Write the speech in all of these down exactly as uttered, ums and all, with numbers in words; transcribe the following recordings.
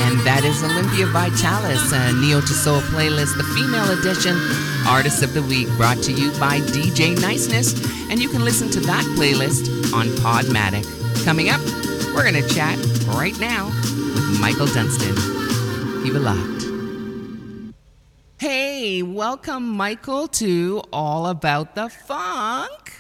And that is Olympia Vitalis, a Neo to Soul playlist, the female edition, Artist of the Week, brought to you by D J Niceness. And you can listen to that playlist on Podmatic. Coming up, we're going to chat right now with Michael Dunstan. Keep it locked. Hey, welcome, Michael, to All About the Funk.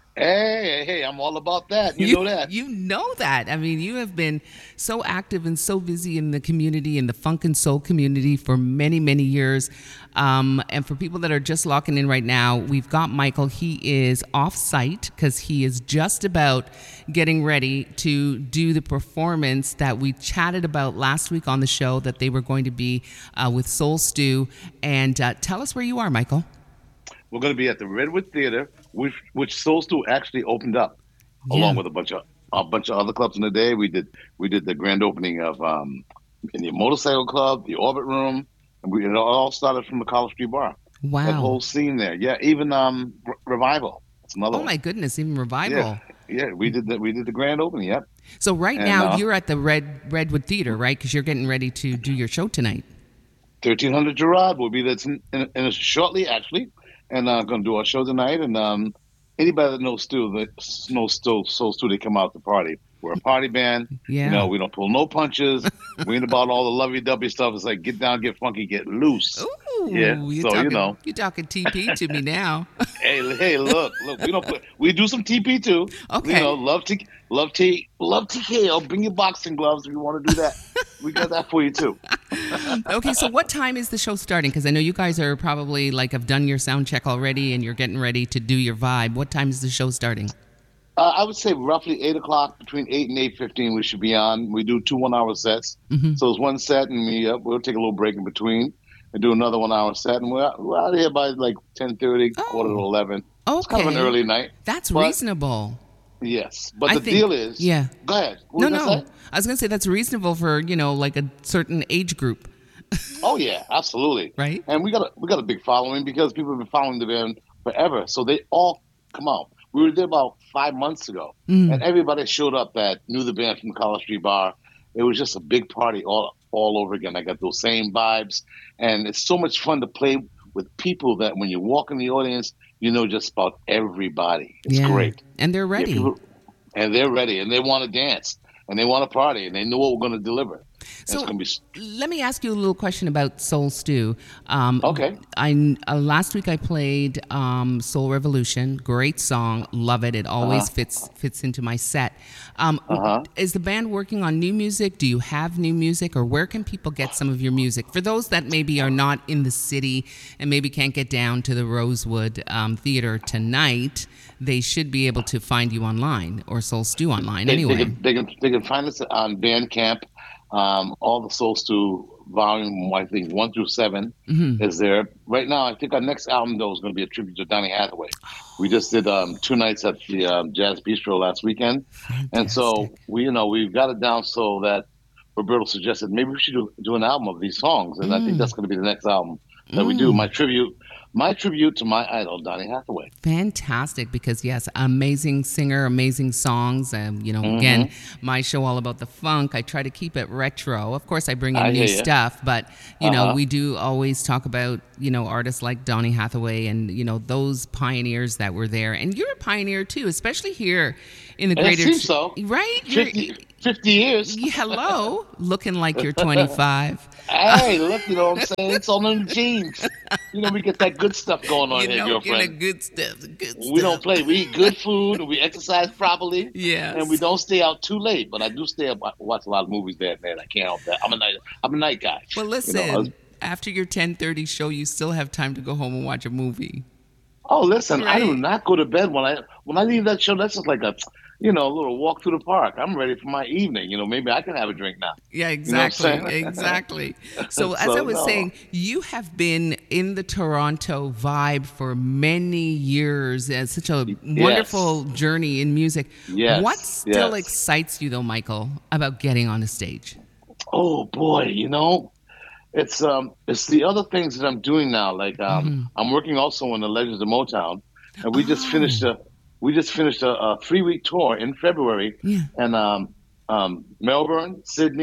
Hey, hey, I'm all about that. You, you know that. You know that. I mean, you have been so active and so busy in the community, in the funk and soul community for many, many years. Um, and for people that are just locking in right now, we've got Michael. He is off-site because he is just about getting ready to do the performance that we chatted about last week on the show that they were going to be uh, with Soul Stew. And uh, tell us where you are, Michael. We're going to be at the Redwood Theater, which which Soul Stew actually opened up, yeah. along with a bunch of a bunch of other clubs in the day. We did we did the grand opening of um, in the Motorcycle Club, the Orbit Room, and we it all started from the College Street Bar. Wow, that whole scene there. Yeah, even um, Re- Revival. That's another. Oh one. my goodness, even Revival. Yeah, yeah, we did the we did the grand opening. Yep. So right and, now uh, you're at the Red Redwood Theater, right? Because you're getting ready to do your show tonight. thirteen hundred Gerard will be there in, in, in shortly, actually. And I'm uh, going to do our show tonight. And um, anybody that knows Stu, that knows Stu, Soul Stew, they come out to party. We're a party band. Yeah. You know, we don't pull no punches. We ain't about all the lovey-dovey stuff. It's like get down, get funky, get loose. Ooh, yeah. You're so talking, you know, you're talking T P to me now. hey, hey, look, look. We don't put. We do some T P too. Okay. You know, love to love T love T K O. Bring your boxing gloves if you want to do that. We got that for you too. Okay, so what time is the show starting? Because I know you guys are probably like have done your sound check already and you're getting ready to do your vibe. What time is the show starting? Uh, I would say roughly eight o'clock, between eight and eight fifteen. We should be on. We do two one-hour sets, mm-hmm. so it's one set, and we uh, we'll take a little break in between and do another one-hour set, and we're, we're out of here by like ten thirty, oh. quarter to eleven. Okay, it's kind of an early night. That's but, reasonable. Yes, but I the think, deal is, yeah. Go ahead. What no, was no. that? I was gonna say that's reasonable for you know like a certain age group. Oh yeah, absolutely. Right. And we got a, we got a big following because people have been following the band forever, so they all come out. We were there about five months ago, mm. and everybody showed up that knew the band from the College Street Bar. It was just a big party all all over again. I got those same vibes, and it's so much fun to play with people that when you walk in the audience, you know just about everybody. It's yeah. great. And they're ready. Yeah, people, and they're ready, and they want to dance, and they want to party, and they know what we're going to deliver. So it's gonna be... let me ask you a little question about Soul Stew. Um, okay. I uh, last week I played um, Soul Revolution. Great song, love it. It always uh-huh. fits fits into my set. Um, uh-huh. Is the band working on new music? Do you have new music, or where can people get some of your music? For those that maybe are not in the city and maybe can't get down to the Rosewood um, Theater tonight, they should be able to find you online or Soul Stew online. They, anyway, they can, they can they can find us on Bandcamp. Um, all the Soul Stew volume, I think one through seven mm-hmm. is there. Right now, I think our next album though is going to be a tribute to Donny Hathaway. We just did um, two nights at the um, Jazz Bistro last weekend, Fantastic. And so we, you know, we've got it down so that Roberto suggested maybe we should do, do an album of these songs, and mm. I think that's going to be the next album that mm. we do. My tribute. My tribute to my idol, Donny Hathaway. Fantastic, because yes, amazing singer, amazing songs. Um, you know, mm-hmm. again, my show all about the funk. I try to keep it retro. Of course, I bring in I new hear ya. stuff, but you uh-huh. know, we do always talk about you know artists like Donny Hathaway and you know those pioneers that were there. And you're a pioneer too, especially here in the and greater. It seems so. Right? fifty, fifty years. Hello, looking like you're twenty-five. Hey, look, you know what I'm saying? It's all in the genes. You know, we get that good stuff going on you here, know, girlfriend. The good stuff, the good stuff. We don't play. We eat good food, and we exercise properly. Yes. And we don't stay out too late. But I do stay up, watch a lot of movies there, man. I can't help that. I'm a night, I'm a night guy. Well, listen, you know, was, after your ten thirty show, you still have time to go home and watch a movie. Oh, listen, right. I do not go to bed when I when I leave that show. That's just like a, you know, a little walk through the park. I'm ready for my evening. You know, maybe I can have a drink now. Yeah, exactly, you know exactly. So, as so, I was no. saying, you have been in the Toronto vibe for many years. It's such a wonderful yes. journey in music. Yes. What still yes. excites you, though, Michael, about getting on a stage? Oh boy, you know. It's um, it's the other things that I'm doing now. Like um, mm-hmm. I'm working also on the Legends of Motown, and we oh. just finished a we just finished a, a three week tour in February, yeah. and um, um, Melbourne, Sydney,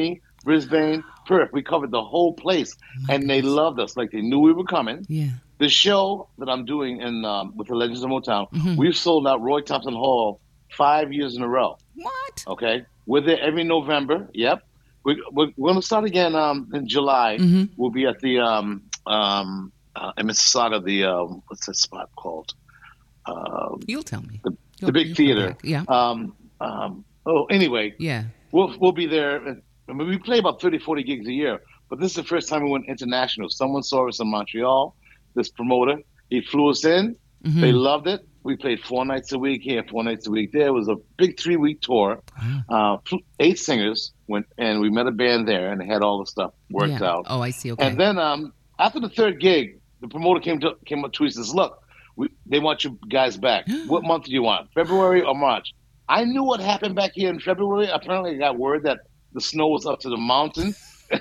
Brisbane, Perth. We covered the whole place, My and they goodness. loved us. Like they knew we were coming. Yeah. The show that I'm doing in um, with the Legends of Motown, Hmm. we've sold out Roy Thompson Hall five years in a row. What? Okay, we're there every November. Yep, we, we're, we're going to start again um, in July. Hmm. We'll be at the um, um, uh, in Mississauga. The um, what's that spot called? Um, You'll tell me. the, the You'll, big you'll come theater. back. Yeah. Um, um, oh, anyway, Yeah. we'll we'll be there. I mean, we play about thirty, forty gigs a year, but this is the first time we went international. Someone saw us in Montreal. This promoter, he flew us in. They Hmm. loved it. We played four nights a week here, four nights a week there. It was a big three week tour. Wow. Uh, eight singers went, and we met a band there, and they had all the stuff worked Yeah. out. Oh, I see. And Okay. then um, after the third gig, the promoter came to came up to us and says, "Look, we, they want you guys back. What month do you want? February or March?" I knew what happened back here in February. Apparently, I got word that the snow was up to the mountain,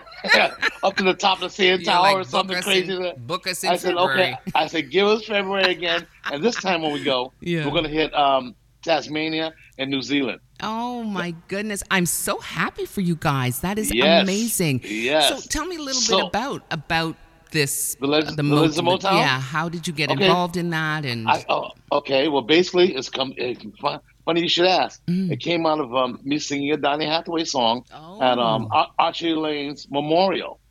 up to the top of the C N You're Tower like, or book something us crazy. in, there. book us in I said, February. "Okay." I said, "Give us February again." And this time when we go, Yeah. we're gonna hit um, Tasmania and New Zealand. Oh my goodness. I'm so happy for you guys. That is Yes, amazing. yes. So tell me a little So- bit about about this The Legends- the the Legends of Mo- Motown? Yeah, how did you get Okay. involved in that and I, oh, okay, well, basically, it's come. It, funny you should ask. Mm. It came out of um, me singing a Donny Hathaway song Oh. at um, Ar- Archie Lane's memorial.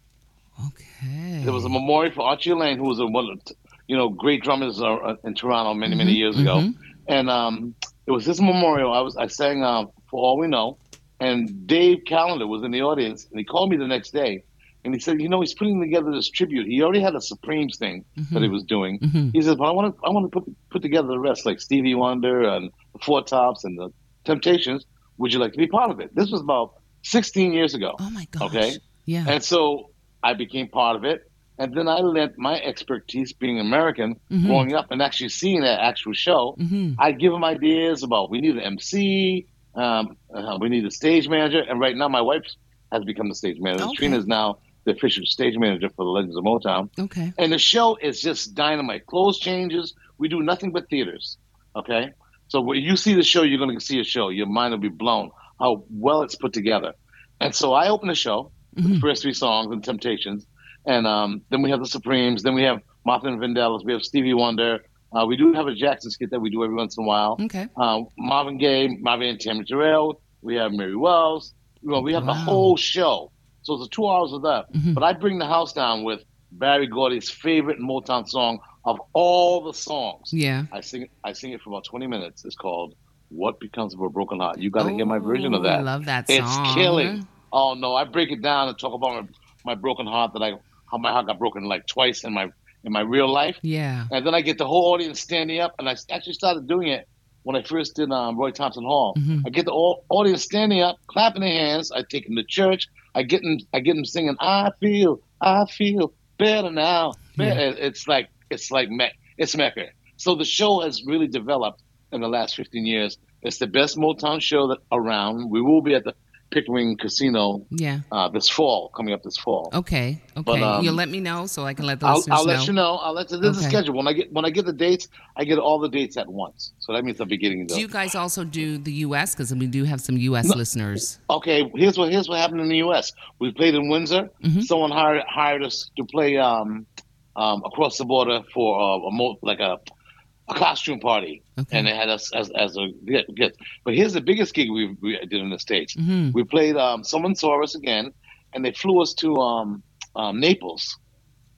Okay. There was a memorial for Archie Lane, who was a one, of the, you know, great drummers uh, in Toronto many, many years ago. mhm. And um, it was this memorial. I was I sang uh, For All We Know, and Dave Callender was in the audience, and he called me the next day, and he said, you know, he's putting together this tribute. He already had a Supremes thing that he was doing. Mhm. He says, but I want to I want to put put together the rest, like Stevie Wonder and the Four Tops and the Temptations. Would you like to be part of it? This was about sixteen years ago. Oh my gosh. Okay. Yeah. And so I became part of it. And then I lent my expertise, being American, Mhm. growing up and actually seeing that actual show. Mhm. I'd give them ideas about we need an M C, um, uh, we need a stage manager. And right now, my wife has become the stage manager. Okay. Trina is now the official stage manager for the Legends of Motown. Okay. And the show is just dynamite. Clothes changes. We do nothing but theaters. Okay? So when you see the show, you're going to see a show. Your mind will be blown how well it's put together. And so I open the show, with the first three songs and Temptations. And um, then we have the Supremes. Then we have Martha and Vandellas. We have Stevie Wonder. Uh, we do have a Jackson skit that we do every once in a while. Okay. Uh, Marvin Gaye, Marvin and Tammy Terrell. We have Mary Wells. You know, we have the Wow. whole show. So it's a two hours of that. Mhm. But I bring the house down with Barry Gordy's favorite Motown song of all the songs. Yeah. I sing it. I sing it for about twenty minutes. It's called "What Becomes of a Broken Heart." You got to hear my version of Oh, that. I love that It's song. killing. Oh no, I break it down and talk about my, my broken heart that I how my heart got broken like twice in my in my real life, Yeah. and then I get the whole audience standing up. And I actually started doing it when I first did um, Roy Thompson Hall. Mhm. I get the all, audience standing up, clapping their hands. I take them to church. I get them. I get them singing. I feel. I feel better now. Yeah. It- It's like it's like me- it's Mecca. So the show has really developed in the last fifteen years. It's the best Motown show that around. We will be at the Pickering Casino Yeah. uh, this fall, coming up this fall. Okay. Okay. But, um, You'll let me know so I can let the I'll, listeners I'll know. let you know. I'll let you. This is Okay. the schedule. When I get when I get the dates, I get all the dates at once. So that means the beginning. Do Of you guys also do the U S? Because we do have some U S No. listeners. Okay, here's what here's what happened in the U S. We played in Windsor. Mhm. Someone hired hired us to play um, um, across the border for uh, a mo- like a a costume party, Okay. and they had us as as a gift. But here's the biggest gig we, we did in the States. Mhm. We played. Um, someone saw us again, and they flew us to um, um, Naples.